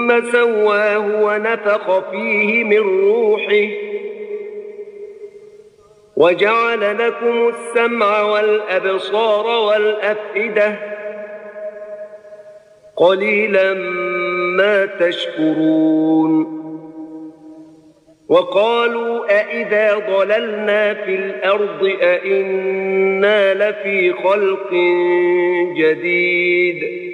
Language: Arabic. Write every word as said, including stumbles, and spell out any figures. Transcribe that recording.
ثم سواه ونفخ فيه من روحه وجعل لكم السمع والأبصار والأفئدة قليلا ما تشكرون. وقالوا أئذا ضللنا في الأرض أئنا لفي خلق جديد